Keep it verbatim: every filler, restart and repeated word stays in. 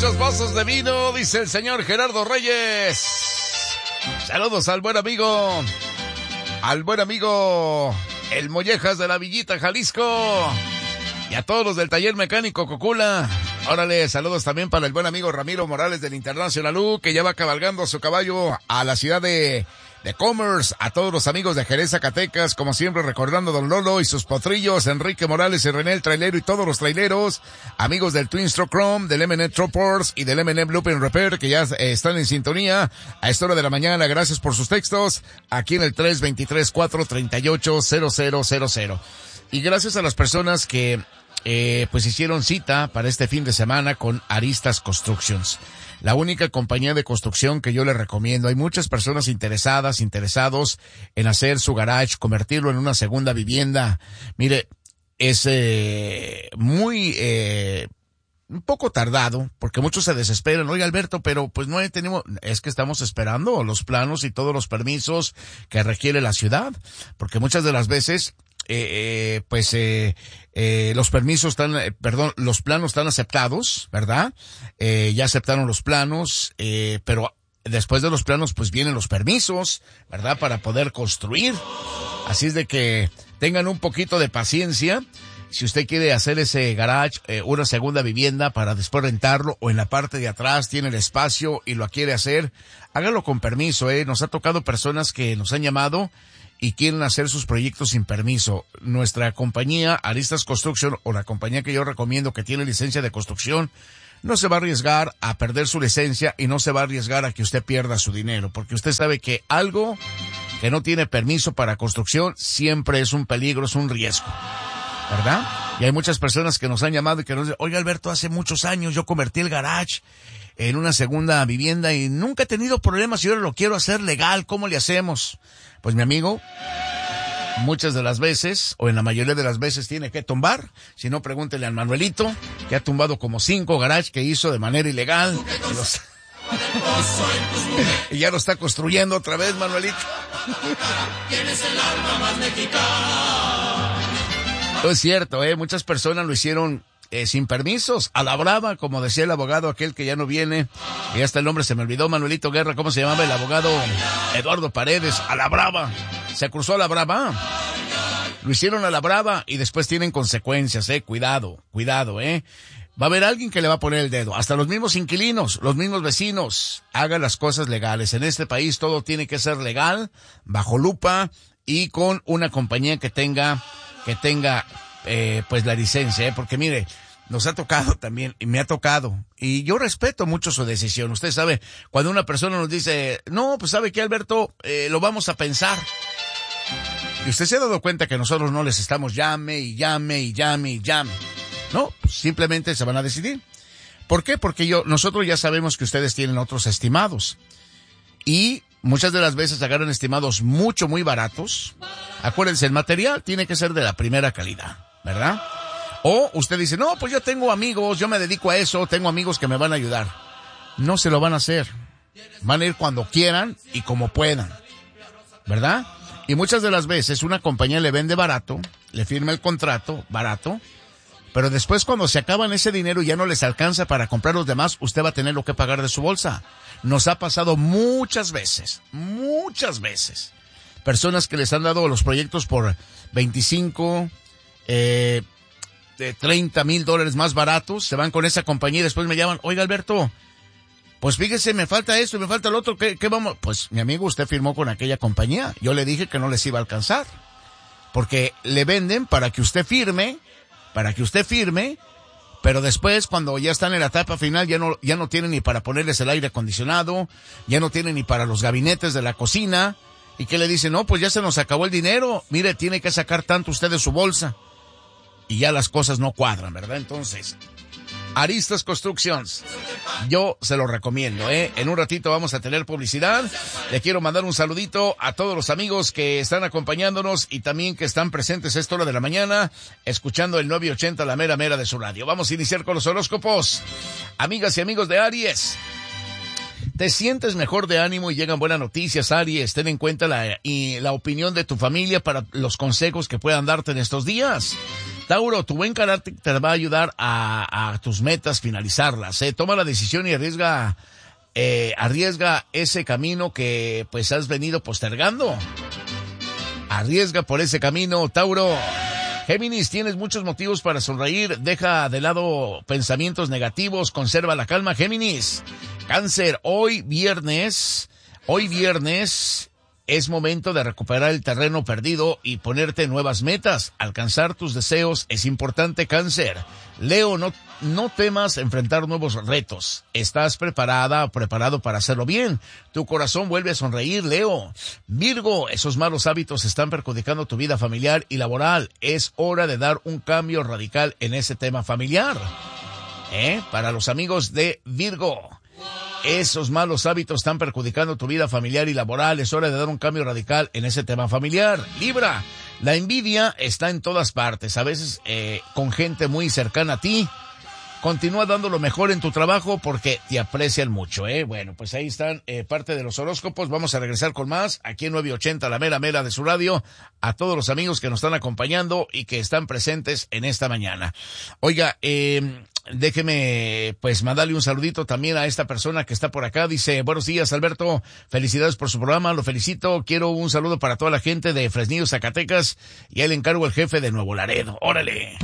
muchos vasos de vino, dice el señor Gerardo Reyes. Saludos al buen amigo, al buen amigo, el Mollejas de la Villita, Jalisco. Y a todos los del taller mecánico Cocula. Órale, saludos también para el buen amigo Ramiro Morales del International U, que ya va cabalgando a su caballo a la ciudad de, de Commerce. A todos los amigos de Jerez, Zacatecas, como siempre recordando a Don Lolo y sus potrillos, Enrique Morales y René el Trailero y todos los traileros. Amigos del Twin Stroke Chrome, del M and M Troopers y del M and M Blueprint Repair, que ya eh, están en sintonía a esta hora de la mañana. Gracias por sus textos aquí en el tres dos tres, cuatro tres ocho, cero cero cero cero. Y gracias a las personas que eh, pues hicieron cita para este fin de semana con Aristas Constructions, la única compañía de construcción que yo les recomiendo. Hay muchas personas interesadas, interesados en hacer su garage, convertirlo en una segunda vivienda. Mire, es eh, muy eh, un poco tardado, porque muchos se desesperan. Oye, Alberto, pero pues no tenemos, es que estamos esperando los planos y todos los permisos que requiere la ciudad, porque muchas de las veces Eh, eh, pues eh, eh, los permisos están, eh, perdón, los planos están aceptados, ¿verdad? Eh, ya aceptaron los planos, eh, pero después de los planos pues vienen los permisos, ¿verdad? Para poder construir. Así es de que tengan un poquito de paciencia. Si usted quiere hacer ese garage, eh, una segunda vivienda para después rentarlo, o en la parte de atrás tiene el espacio y lo quiere hacer, hágalo con permiso, eh. Nos ha tocado personas que nos han llamado y quieren hacer sus proyectos sin permiso. Nuestra compañía, Aristas Construction, o la compañía que yo recomiendo que tiene licencia de construcción, no se va a arriesgar a perder su licencia y no se va a arriesgar a que usted pierda su dinero, porque usted sabe que algo que no tiene permiso para construcción siempre es un peligro, es un riesgo, ¿verdad? Y hay muchas personas que nos han llamado y que nos dicen, oye, Alberto, hace muchos años yo convertí el garage en una segunda vivienda y nunca he tenido problemas y ahora lo quiero hacer legal, ¿cómo le hacemos? Pues mi amigo, muchas de las veces, o en la mayoría de las veces, tiene que tumbar. Si no, pregúntele al Manuelito, que ha tumbado como cinco garages que hizo de manera ilegal. Y, los... y ya lo está construyendo otra vez, Manuelito. Tienes el alma más mexicana. No es cierto, eh, muchas personas lo hicieron Eh, sin permisos, a la brava, como decía el abogado aquel que ya no viene, y hasta el nombre se me olvidó, Manuelito Guerra, ¿cómo se llamaba el abogado? Eduardo Paredes, a la brava, se cruzó a la brava, lo hicieron a la brava y después tienen consecuencias, eh, cuidado, cuidado, eh, va a haber alguien que le va a poner el dedo, hasta los mismos inquilinos, los mismos vecinos, hagan las cosas legales. En este país todo tiene que ser legal, bajo lupa y con una compañía que tenga, que tenga Eh, pues la licencia, eh, porque mire, nos ha tocado también, y me ha tocado, y yo respeto mucho su decisión. Usted sabe, cuando una persona nos dice, no, pues sabe que Alberto, eh, lo vamos a pensar, y usted se ha dado cuenta que nosotros no les estamos llame y llame y llame y llame, no, pues simplemente se van a decidir. ¿Por qué? Porque yo, nosotros ya sabemos que ustedes tienen otros estimados, y muchas de las veces agarran estimados mucho, muy baratos. Acuérdense, el material tiene que ser de la primera calidad, ¿verdad? O usted dice, no, pues yo tengo amigos, yo me dedico a eso, tengo amigos que me van a ayudar. No se lo van a hacer. Van a ir cuando quieran y como puedan, ¿verdad? Y muchas de las veces una compañía le vende barato, le firma el contrato barato, pero después cuando se acaban ese dinero y ya no les alcanza para comprar los demás, usted va a tener lo que pagar de su bolsa. Nos ha pasado muchas veces, muchas veces. Personas que les han dado los proyectos por veinticinco, eh, de treinta mil dólares más baratos, se van con esa compañía y después me llaman, oiga Alberto, pues fíjese, me falta esto y me falta el otro, ¿qué, qué vamos? Pues mi amigo, usted firmó con aquella compañía, yo le dije que no les iba a alcanzar, porque le venden para que usted firme, para que usted firme, pero después cuando ya están en la etapa final ya no, ya no tienen ni para ponerles el aire acondicionado, ya no tienen ni para los gabinetes de la cocina. ¿Y qué le dicen? No, pues ya se nos acabó el dinero. Mire, tiene que sacar tanto usted de su bolsa. Y ya las cosas no cuadran, ¿verdad? Entonces, Aristas Constructions, yo se lo recomiendo, ¿eh? En un ratito vamos a tener publicidad. Le quiero mandar un saludito a todos los amigos que están acompañándonos y también que están presentes a esta hora de la mañana, escuchando el nueve ochenta, la mera mera de su radio. Vamos a iniciar con los horóscopos. Amigas y amigos de Aries, te sientes mejor de ánimo y llegan buenas noticias, Aries. Ten en cuenta la, y la opinión de tu familia para los consejos que puedan darte en estos días. Tauro, tu buen carácter te va a ayudar a, a tus metas finalizarlas, ¿eh? Toma la decisión y arriesga, eh, arriesga ese camino que pues has venido postergando. Arriesga por ese camino, Tauro. Géminis, tienes muchos motivos para sonreír, deja de lado pensamientos negativos, conserva la calma, Géminis. Cáncer, hoy viernes, hoy viernes es momento de recuperar el terreno perdido y ponerte nuevas metas. Alcanzar tus deseos es importante, Cáncer. Leo, no, no temas enfrentar nuevos retos. Estás preparada o preparado para hacerlo bien. Tu corazón vuelve a sonreír, Leo. Virgo, esos malos hábitos están perjudicando tu vida familiar y laboral. Es hora de dar un cambio radical en ese tema familiar. ¿Eh? Para los amigos de Virgo. Esos malos hábitos están perjudicando tu vida familiar y laboral. Es hora de dar un cambio radical en ese tema familiar. Libra, la envidia está en todas partes, a veces eh, con gente muy cercana a ti. Continúa dando lo mejor en tu trabajo porque te aprecian mucho, ¿eh? Bueno, pues ahí están eh, parte de los horóscopos. Vamos a regresar con más aquí en nueve ochenta, la mera mera de su radio. A todos los amigos que nos están acompañando y que están presentes en esta mañana. Oiga, eh... déjeme pues mandarle un saludito también a esta persona que está por acá. Dice, buenos días, Alberto, felicidades por su programa, lo felicito, quiero un saludo para toda la gente de Fresnillo, Zacatecas, y ahí le encargo al jefe de Nuevo Laredo. Órale.